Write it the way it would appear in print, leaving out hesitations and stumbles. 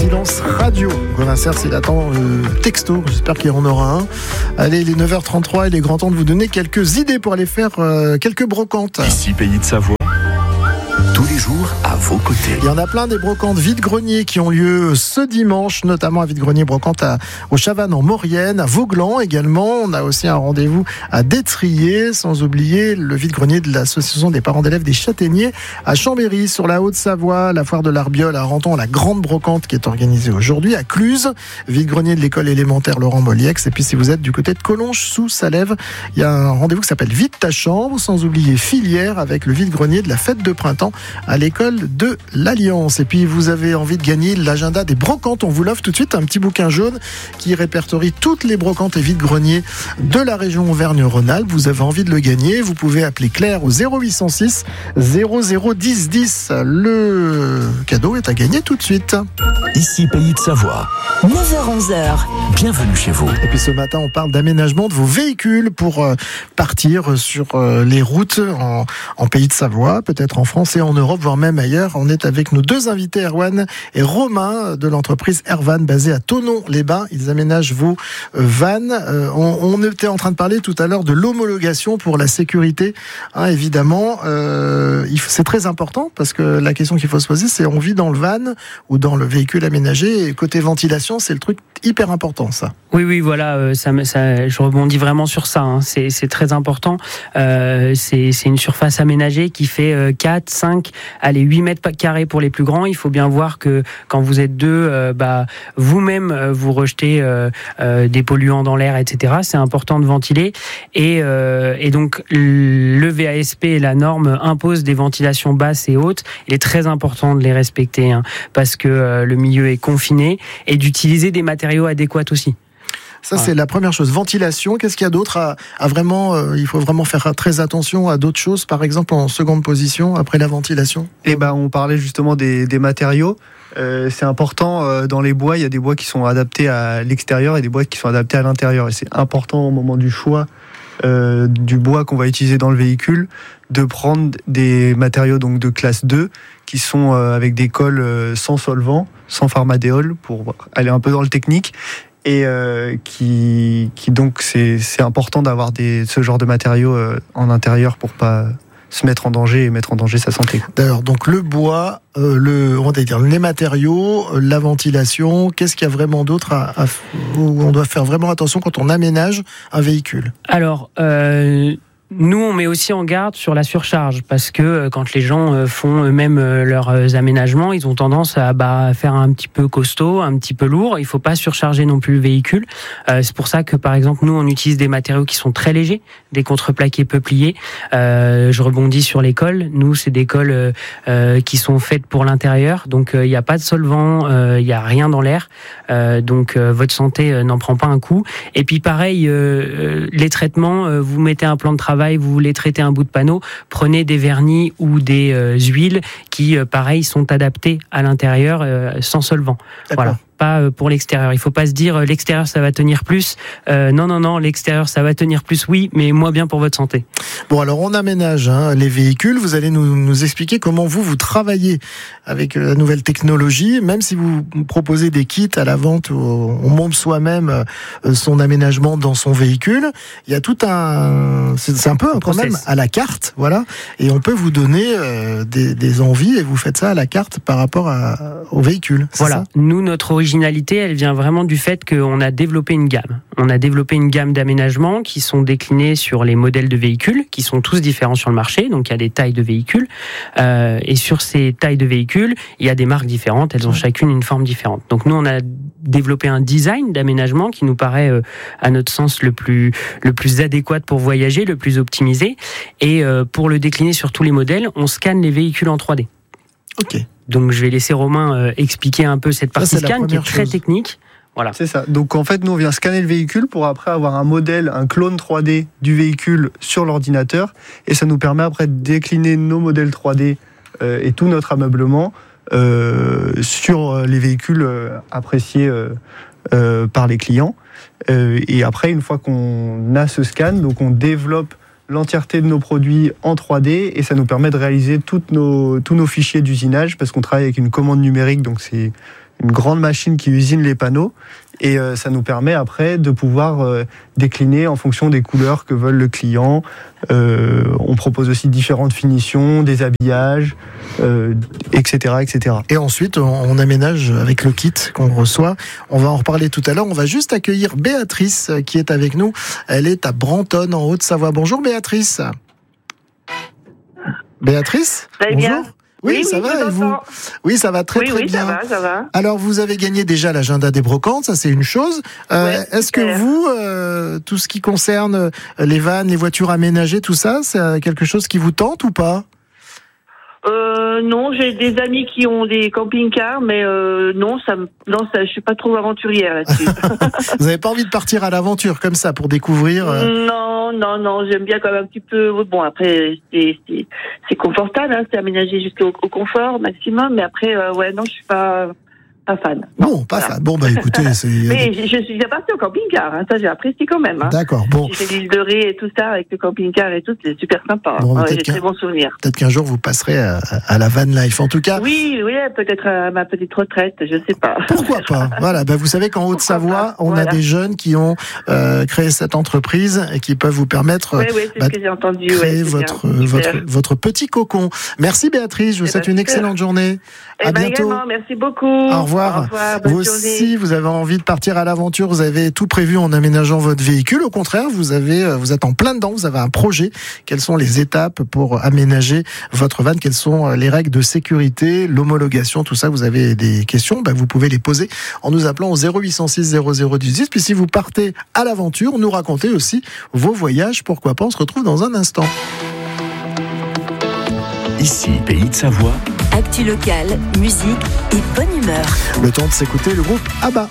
silence radio. Gauvin Serre, s'il attend texto, j'espère qu'il y en aura un. Allez, il est 9h33, il est grand temps de vous donner quelques idées pour aller faire quelques brocantes. Ici, Pays de Savoie. Tous les jours, à vos côtés. Il y en a plein des brocantes vide-grenier qui ont lieu ce dimanche, notamment à vide-grenier brocante au Chavannes en Maurienne, à Vauglan également. On a aussi un rendez-vous à Détrier, sans oublier le vide-grenier de l'association des parents d'élèves des Châtaigniers à Chambéry, sur la Haute-Savoie, la foire de l'Arbiole à Renton, la grande brocante qui est organisée aujourd'hui à Cluse, vide-grenier de l'école élémentaire Laurent Moliex. Et puis si vous êtes du côté de Collonges sous Salève, il y a un rendez-vous qui s'appelle Vide ta chambre, sans oublier Filière avec le vide-grenier de la fête de printemps à l'école de l'Alliance. Et puis vous avez envie de gagner l'agenda des brocantes, on vous l'offre tout de suite, un petit bouquin jaune qui répertorie toutes les brocantes et vide-greniers de la région Auvergne-Rhône-Alpes. Vous avez envie de le gagner, vous pouvez appeler Claire au 0806 0010 10. Le cadeau est à gagner tout de suite. Ici, Pays de Savoie. 9h-11h. Bienvenue chez vous. Et puis ce matin, on parle d'aménagement de vos véhicules pour partir sur les routes en Pays de Savoie, peut-être en France et en Europe, voire même ailleurs. On est avec nos deux invités, Erwan et Romain, de l'entreprise Airvan, basée à Thonon-les-Bains. Ils aménagent vos vannes. On était en train de parler tout à l'heure de l'homologation pour la sécurité. Évidemment, c'est très important parce que la question qu'il faut se poser, c'est on vit dans le van ou dans le véhicule aménagé. Et côté ventilation, c'est le truc hyper important, ça. Oui, voilà, je rebondis vraiment sur ça. C'est très important. C'est une surface aménagée qui fait 4, 5, allez, 8 mètres carrés pour les plus grands. Il faut bien voir que quand vous êtes deux, vous-même, vous rejetez des polluants dans l'air, etc. C'est important de ventiler. Et donc, le VASP et la norme imposent des ventilations basses et hautes. Il est très important de les respecter, parce que le milieu est confiné, et d'utiliser des matériaux adéquats aussi. Ça, c'est la première chose. Ventilation, qu'est-ce qu'il y a d'autre à vraiment... il faut vraiment faire très attention à d'autres choses, par exemple en seconde position, après la ventilation. On parlait justement des matériaux. C'est important, dans les bois, il y a des bois qui sont adaptés à l'extérieur et des bois qui sont adaptés à l'intérieur. Et c'est important au moment du choix du bois qu'on va utiliser dans le véhicule, de prendre des matériaux donc de classe 2 qui sont avec des cols sans solvant, sans pharmadéol, pour aller un peu dans le technique. Et qui donc c'est important d'avoir ce genre de matériaux en intérieur pour pas se mettre en danger et mettre en danger sa santé. D'ailleurs, donc le bois, les matériaux, la ventilation, qu'est-ce qu'il y a vraiment d'autre où on doit faire vraiment attention quand on aménage un véhicule? Alors, nous, on met aussi en garde sur la surcharge, parce que quand les gens font eux-mêmes leurs aménagements, ils ont tendance à faire un petit peu costaud, un petit peu lourd. Il faut pas surcharger non plus le véhicule. C'est pour ça que, par exemple, nous, on utilise des matériaux qui sont très légers, des contreplaqués peupliers. Je rebondis sur les cols. Nous, c'est des cols qui sont faits pour l'intérieur, donc il n'y a pas de solvant, il n'y a rien dans l'air, donc votre santé n'en prend pas un coup. Et puis pareil, les traitements, vous mettez un plan de travail, vous voulez traiter un bout de panneau, prenez des vernis ou des huiles qui, pareil, sont adaptés à l'intérieur sans solvant. D'accord. Voilà. Pas pour l'extérieur. Il faut pas se dire l'extérieur ça va tenir plus. Non, l'extérieur ça va tenir plus, oui, mais moins bien pour votre santé. Bon, alors on aménage les véhicules. Vous allez nous expliquer comment vous travaillez avec la nouvelle technologie, même si vous proposez des kits à la vente où on monte soi-même son aménagement dans son véhicule. Il y a tout c'est un peu quand même à la carte, voilà. Et on peut vous donner des envies et vous faites ça à la carte par rapport au véhicule. Voilà. Nous, notre originalité, elle vient vraiment du fait qu'on a développé une gamme. On a développé une gamme d'aménagements qui sont déclinés sur les modèles de véhicules, qui sont tous différents sur le marché. Donc, il y a des tailles de véhicules. Et sur ces tailles de véhicules, il y a des marques différentes. Elles ont chacune une forme différente. Donc, nous, on a développé un design d'aménagement qui nous paraît, à notre sens, le plus adéquat pour voyager, le plus optimisé. Et pour le décliner sur tous les modèles, on scanne les véhicules en 3D. Ok. Donc je vais laisser Romain expliquer un peu cette partie scan qui est très technique. Voilà. C'est ça. Donc en fait, nous on vient scanner le véhicule pour après avoir un modèle, un clone 3D du véhicule sur l'ordinateur, et ça nous permet après de décliner nos modèles 3D et tout notre ameublement sur les véhicules appréciés par les clients. Et après, une fois qu'on a ce scan, donc on développe l'entièreté de nos produits en 3D et ça nous permet de réaliser tous nos fichiers d'usinage parce qu'on travaille avec une commande numérique, donc c'est une grande machine qui usine les panneaux. Et ça nous permet après de pouvoir décliner en fonction des couleurs que veut le client. On propose aussi différentes finitions, des habillages, etc., etc. Et ensuite, on aménage avec le kit qu'on reçoit. On va en reparler tout à l'heure. On va juste accueillir Béatrice qui est avec nous. Elle est à Brantôme, en Haute-Savoie. Bonjour Béatrice. Béatrice, ça va bonjour. Bien. Oui, ça va, et vous ? Oui, ça va très bien. Oui, ça va. Alors, vous avez gagné déjà l'agenda des brocantes, ça c'est une chose. Est-ce que vous, tout ce qui concerne les vannes, les voitures aménagées, tout ça, c'est quelque chose qui vous tente ou pas ? Non, j'ai des amis qui ont des camping-cars, mais non, je suis pas trop aventurière là-dessus. Vous n'avez pas envie de partir à l'aventure comme ça pour découvrir Non, j'aime bien quand même un petit peu. Bon, après, c'est confortable, hein, c'est aménagé jusqu'au confort maximum, mais après, non, je suis pas fan. Non, pas fan. Bon, bah écoutez, c'est. Mais je suis déjà partie au camping-car, hein, ça j'ai apprécié quand même. Hein. D'accord, bon. J'ai fait l'île de Ré et tout ça avec le camping-car et tout, c'est super sympa. Bon, j'ai très bons souvenirs. Peut-être qu'un jour vous passerez à la van life. En tout cas. Oui, peut-être à ma petite retraite, je sais pas. Pourquoi pas ? Voilà, vous savez qu'en Haute-Savoie, on a des jeunes qui ont créé cette entreprise et qui peuvent vous permettre c'est ce que j'ai entendu. de créer votre petit cocon. Merci Béatrice, je vous souhaite une excellente journée. À bientôt. Également, merci beaucoup. Au revoir. Vous aussi, vous avez envie de partir à l'aventure, vous avez tout prévu en aménageant votre véhicule. Au contraire, vous êtes en plein dedans, vous avez un projet. Quelles sont les étapes pour aménager votre van ? Quelles sont les règles de sécurité, l'homologation, tout ça ? Vous avez des questions, vous pouvez les poser en nous appelant au 0806 0018. Puis si vous partez à l'aventure, nous racontez aussi vos voyages. Pourquoi pas ? On se retrouve dans un instant. Ici, Pays de Savoie. Actu locale, musique et bonne humeur. Le temps de s'écouter le groupe ABBA.